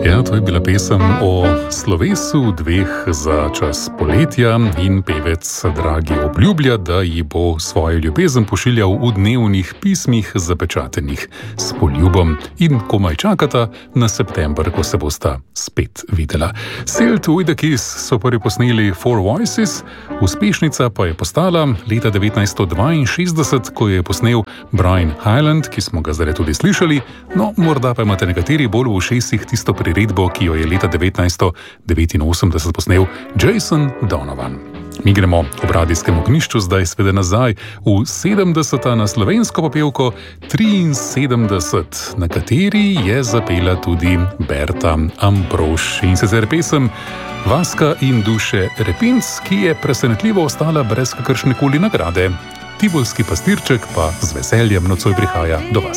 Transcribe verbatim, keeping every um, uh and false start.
Ja, to je bila pesem o slovesu dveh za čas poletja in pevec Dragi obljublja, da ji bo svojo ljubezen pošiljal v dnevnih pismih zapečatenih s poljubom in komaj čakata na september, ko se bosta spet videla. Sailed with a Kiss so prvi posneli Four Voices, uspešnica pa je postala leta devetnajststo dvainšestdeset, ko je posnel Brian Hyland, ki smo ga zdaj tudi slišali, no morda pa imate nekateri bolj v ušesih tisto priredbo, ki jo je leta devetnajststo devetinosemdeset posnel Jason Donovan. Mi gremo ob radijskem ognjišču zdaj sveda nazaj v sedemdeseta na slovensko popevko triinsedemdeset, na kateri je zapela tudi Berta Ambrož. In sicer pesem Vaska in Duše Repinc, ki je presenetljivo ostala brez kakršnekoli nagrade. Tivolski pastirček pa z veseljem nocoj prihaja do vas.